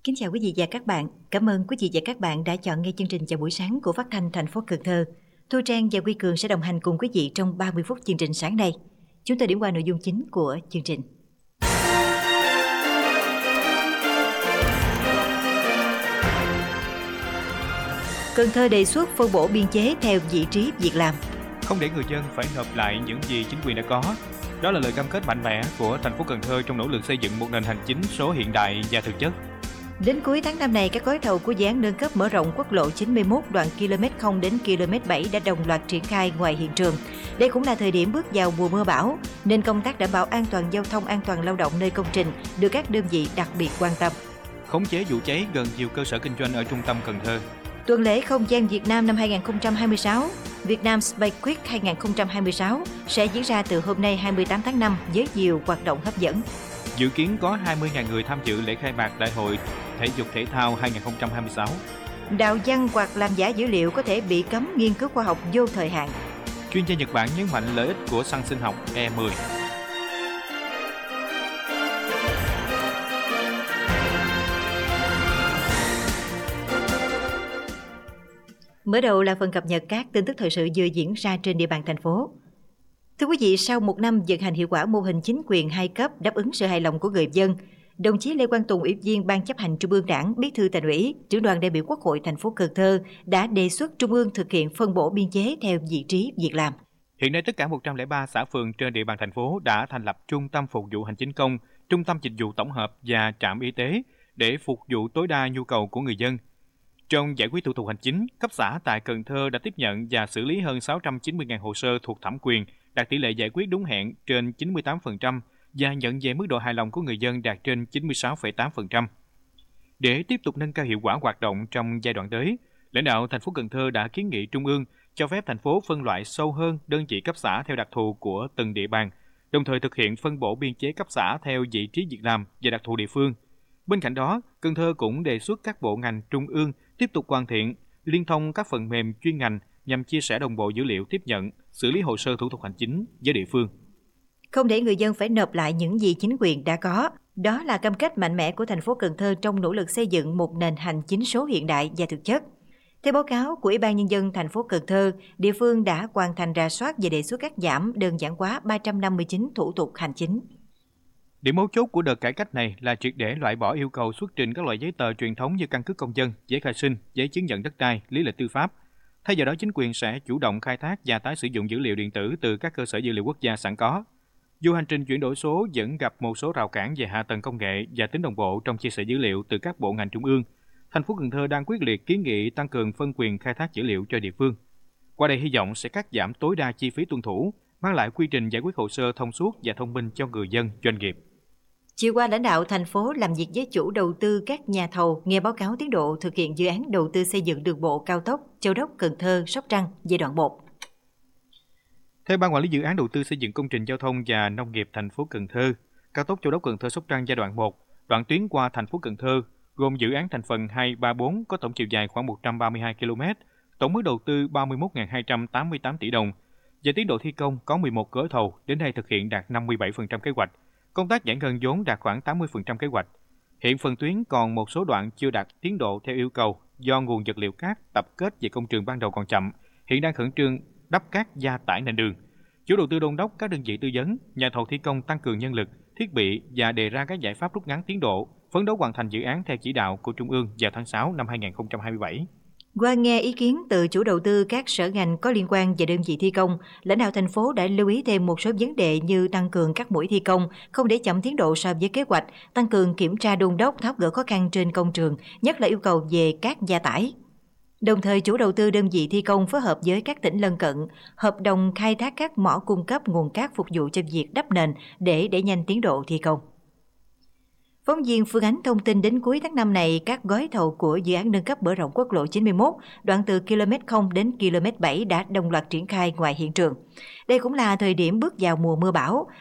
Kính chào quý vị và các bạn. Cảm ơn quý vị và các bạn đã chọn nghe chương trình Chào buổi sáng của Phát thanh thành phố Cần Thơ. Thu Trang và Quy Cường sẽ đồng hành cùng quý vị trong 30 phút chương trình sáng nay. Chúng tôi điểm qua nội dung chính của chương trình. Cần Thơ đề xuất phân bổ biên chế theo vị trí việc làm. Không để người dân phải nộp lại những gì chính quyền đã có. Đó là lời cam kết mạnh mẽ của thành phố Cần Thơ trong nỗ lực xây dựng một nền hành chính số hiện đại và thực chất. Đến cuối tháng năm này, các gói thầu của dự án nâng cấp mở rộng quốc lộ 91 đoạn km 0 đến km 7 đã đồng loạt triển khai ngoài hiện trường. Đây cũng là thời điểm bước vào mùa mưa bão, nên công tác đảm bảo an toàn giao thông, an toàn lao động nơi công trình được các đơn vị đặc biệt quan tâm. Khống chế vụ cháy gần nhiều cơ sở kinh doanh ở trung tâm Cần Thơ. Tuần lễ không gian Việt Nam năm 2026, Việt Nam Space Week 2026 sẽ diễn ra từ hôm nay 28 tháng 5 với nhiều hoạt động hấp dẫn. Dự kiến có 20.000 người tham dự lễ khai mạc Đại hội Thể dục Thể thao 2026. Đạo văn hoặc làm giả dữ liệu có thể bị cấm nghiên cứu khoa học vô thời hạn. Chuyên gia Nhật Bản nhấn mạnh lợi ích của xăng sinh học E10. Mở đầu là phần cập nhật các tin tức thời sự vừa diễn ra trên địa bàn thành phố. Thưa quý vị, sau một năm vận hành hiệu quả mô hình chính quyền hai cấp đáp ứng sự hài lòng của người dân, đồng chí Lê Quang Tùng, Ủy viên Ban chấp hành Trung ương Đảng, Bí thư Thành ủy, Trưởng đoàn đại biểu Quốc hội thành phố Cần Thơ đã đề xuất Trung ương thực hiện phân bổ biên chế theo vị trí việc làm. Hiện nay tất cả 103 xã phường trên địa bàn thành phố đã thành lập trung tâm phục vụ hành chính công, trung tâm dịch vụ tổng hợp và trạm y tế để phục vụ tối đa nhu cầu của người dân. Trong giải quyết thủ tục hành chính, cấp xã tại Cần Thơ đã tiếp nhận và xử lý hơn 690.000 hồ sơ thuộc thẩm quyền, đạt tỷ lệ giải quyết đúng hẹn trên 98% và nhận về mức độ hài lòng của người dân đạt trên 96,8%. Để tiếp tục nâng cao hiệu quả hoạt động trong giai đoạn tới, lãnh đạo thành phố Cần Thơ đã kiến nghị Trung ương cho phép thành phố phân loại sâu hơn đơn vị cấp xã theo đặc thù của từng địa bàn, đồng thời thực hiện phân bổ biên chế cấp xã theo vị trí việc làm và đặc thù địa phương. Bên cạnh đó, Cần Thơ cũng đề xuất các bộ ngành trung ương tiếp tục hoàn thiện, liên thông các phần mềm chuyên ngành nhằm chia sẻ đồng bộ dữ liệu tiếp nhận, xử lý hồ sơ thủ tục hành chính với địa phương. Không để người dân phải nộp lại những gì chính quyền đã có, đó là cam kết mạnh mẽ của thành phố Cần Thơ trong nỗ lực xây dựng một nền hành chính số hiện đại và thực chất. Theo báo cáo của Ủy ban Nhân dân thành phố Cần Thơ, địa phương đã hoàn thành rà soát và đề xuất cắt giảm đơn giản hóa 359 thủ tục hành chính. Điểm mấu chốt của đợt cải cách này là triệt để loại bỏ yêu cầu xuất trình các loại giấy tờ truyền thống như căn cước công dân, giấy khai sinh, giấy chứng nhận đất đai, lý lịch tư pháp. Thay vào đó, chính quyền sẽ chủ động khai thác và tái sử dụng dữ liệu điện tử từ các cơ sở dữ liệu quốc gia sẵn có. Dù hành trình chuyển đổi số vẫn gặp một số rào cản về hạ tầng công nghệ và tính đồng bộ trong chia sẻ dữ liệu từ các bộ ngành trung ương, thành phố Cần Thơ đang quyết liệt kiến nghị tăng cường phân quyền khai thác dữ liệu cho địa phương. Qua đây hy vọng sẽ cắt giảm tối đa chi phí tuân thủ, mang lại quy trình giải quyết hồ sơ thông suốt và thông minh cho người dân, doanh nghiệp. Chiều qua, lãnh đạo thành phố làm việc với chủ đầu tư các nhà thầu nghe báo cáo tiến độ thực hiện dự án đầu tư xây dựng đường bộ cao tốc Châu Đốc - Cần Thơ - Sóc Trăng giai đoạn 1. Theo Ban Quản lý Dự án Đầu tư xây dựng công trình giao thông và nông nghiệp thành phố Cần Thơ, cao tốc Châu Đốc - Cần Thơ - Sóc Trăng giai đoạn 1, đoạn tuyến qua thành phố Cần Thơ, gồm dự án thành phần 2, 3, 4 có tổng chiều dài khoảng 132 km, tổng mức đầu tư 31.288 tỷ đồng, và tiến độ thi công có 11 gói thầu, đến nay thực hiện đạt 57% kế hoạch. Công tác giải ngân vốn đạt khoảng 80% kế hoạch. Hiện phần tuyến còn một số đoạn chưa đạt tiến độ theo yêu cầu do nguồn vật liệu cát tập kết về công trường ban đầu còn chậm, hiện đang khẩn trương đắp cát gia tải nền đường. Chủ đầu tư đôn đốc các đơn vị tư vấn, nhà thầu thi công tăng cường nhân lực, thiết bị và đề ra các giải pháp rút ngắn tiến độ, phấn đấu hoàn thành dự án theo chỉ đạo của Trung ương vào tháng 6 năm 2027. Qua nghe ý kiến từ chủ đầu tư các sở ngành có liên quan và đơn vị thi công, lãnh đạo thành phố đã lưu ý thêm một số vấn đề như tăng cường các mũi thi công, không để chậm tiến độ so với kế hoạch, tăng cường kiểm tra đôn đốc tháo gỡ khó khăn trên công trường, nhất là yêu cầu về cát gia tải. Đồng thời, chủ đầu tư đơn vị thi công phối hợp với các tỉnh lân cận, hợp đồng khai thác các mỏ cung cấp nguồn cát phục vụ cho việc đắp nền để đẩy nhanh tiến độ thi công. Phóng viên Phương Ánh thông tin đến cuối tháng 5 này, các gói thầu của dự án nâng cấp mở rộng quốc lộ 91, đoạn từ km 0 đến km 7 đã đồng loạt triển khai ngoài hiện trường. Đây cũng là thời điểm bước vào mùa mưa bão,